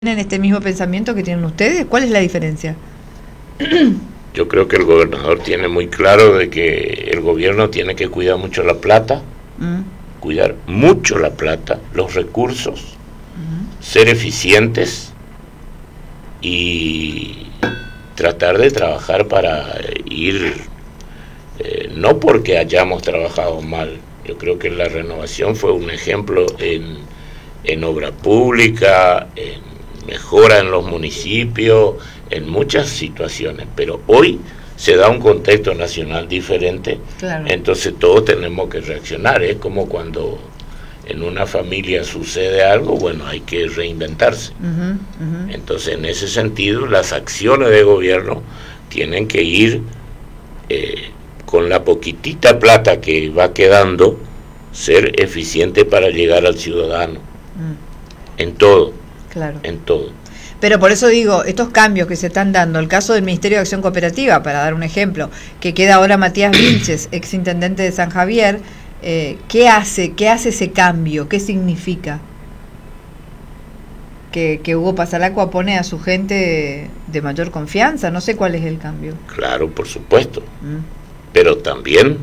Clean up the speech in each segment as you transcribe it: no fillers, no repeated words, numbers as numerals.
¿Tienen este mismo pensamiento que tienen ustedes? ¿Cuál es la diferencia? Yo creo que el gobernador tiene muy claro de que el gobierno tiene que cuidar mucho la plata, cuidar mucho la plata, los recursos, ser eficientes y tratar de trabajar para ir, no porque hayamos trabajado mal. Yo creo que la renovación fue un ejemplo en obra pública, en mejora en los municipios, en muchas situaciones, pero hoy se da un contexto nacional diferente, claro. Entonces todos tenemos que reaccionar. Es como cuando en una familia sucede algo, bueno, hay que reinventarse. Entonces, en ese sentido, las acciones de gobierno tienen que ir con la poquitita plata que va quedando, ser eficiente para llegar al ciudadano, en todo. Claro. En todo. Pero por eso digo, estos cambios que se están dando, el caso del Ministerio de Acción Cooperativa, para dar un ejemplo, que queda ahora Matías Vilches, exintendente de San Javier, ¿qué hace ese cambio? ¿Qué significa? Que Hugo Pasalacqua pone a su gente de mayor confianza, no sé cuál es el cambio. Claro, por supuesto, pero también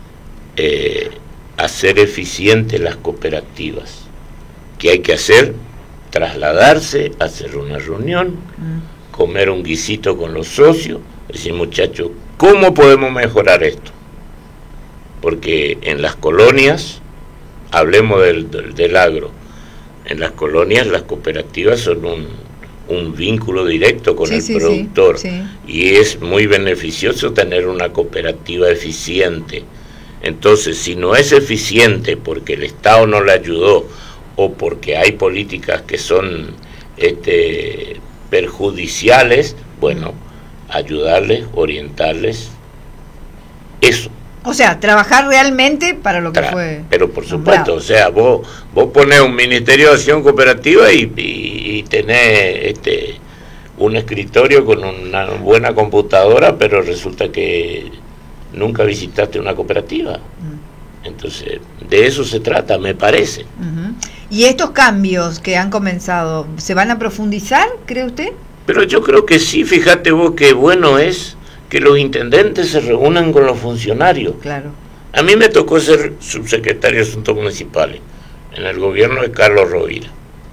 hacer eficientes las cooperativas. ¿Qué hay que hacer? Trasladarse, hacer una reunión, comer un guisito con los socios, decir, muchachos, ¿cómo podemos mejorar esto? Porque en las colonias, hablemos del agro, en las colonias las cooperativas son un vínculo directo con el productor, y es muy beneficioso tener una cooperativa eficiente. Entonces, si no es eficiente porque el Estado no le ayudó, o porque hay políticas que son perjudiciales, bueno, ayudarles, orientarles, eso. O sea, trabajar realmente para lo que fue. Pero por supuesto, o sea, vos ponés un Ministerio de Acción Cooperativa y tenés un escritorio con una buena computadora, pero resulta que nunca visitaste una cooperativa. Entonces, de eso se trata, me parece. ¿Y estos cambios que han comenzado, se van a profundizar, cree usted? Pero yo creo que sí, fíjate vos que bueno es que los intendentes se reúnan con los funcionarios. Claro. A mí me tocó ser subsecretario de Asuntos Municipales en el gobierno de Carlos Rovira.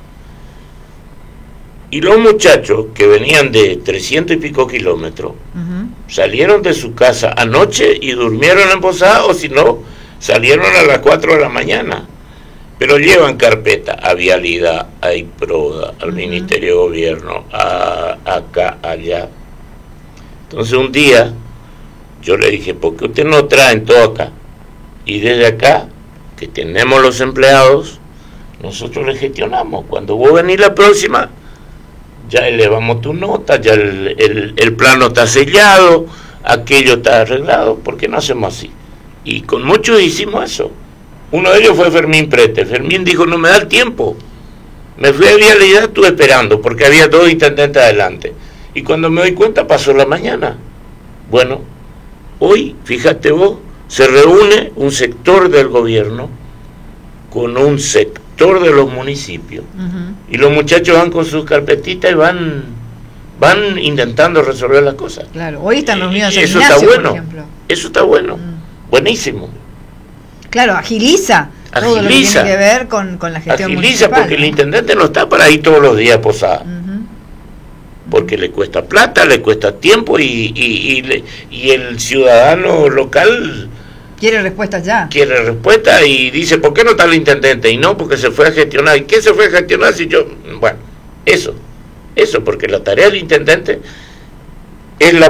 Y los muchachos que venían de 300 y pico kilómetros, salieron de su casa anoche y durmieron en Posada, o si no, salieron a las 4 de la mañana. Pero llevan carpeta a Vialidad, a IPRODA, al Ministerio de Gobierno, acá, allá. Entonces un día yo le dije, ¿por qué usted no traen todo acá? Y desde acá, que tenemos los empleados, nosotros le gestionamos. Cuando vos venís la próxima, ya elevamos tu nota, ya el plano está sellado, aquello está arreglado. ¿Por qué no hacemos así? Y con muchos hicimos eso. Uno de ellos fue Fermín Prete. Fermín dijo, no me da el tiempo. Me fui a Vialidad, estuve esperando, porque había 2 intendentes adelante. Y cuando me doy cuenta, pasó la mañana. Bueno, hoy, fíjate vos, se reúne un sector del gobierno con un sector de los municipios. Y los muchachos van con sus carpetitas y van intentando resolver las cosas. Claro, hoy están reunidos en eso Ignacio, está bueno, por ejemplo. Eso está bueno, buenísimo. Claro, agiliza todo lo que tiene que ver con la gestión municipal. Porque el intendente no está para ir todos los días a Posada. Porque le cuesta plata, le cuesta tiempo y el ciudadano local quiere respuestas ya. Quiere respuesta y dice, ¿por qué no está el intendente? Y no, porque se fue a gestionar. ¿Y qué se fue a gestionar si yo...? Bueno, eso, porque la tarea del intendente es el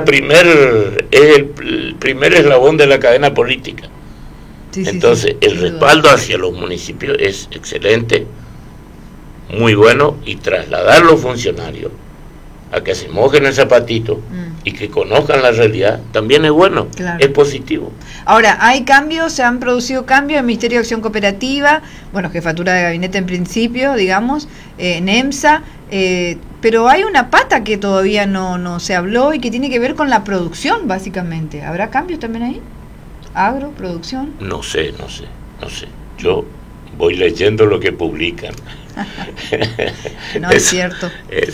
primer eslabón de la cadena política. Entonces, el respaldo hacia los municipios es excelente, muy bueno, y trasladar a los funcionarios a que se mojen el zapatito y que conozcan la realidad también es bueno, es positivo. Ahora, hay cambios, se han producido cambios en el Ministerio de Acción Cooperativa, bueno, jefatura de gabinete en principio, digamos, en EMSA, pero hay una pata que todavía no se habló y que tiene que ver con la producción, básicamente. ¿Habrá cambios también ahí? ¿Agro, producción? No sé. Yo voy leyendo lo que publican. No es cierto.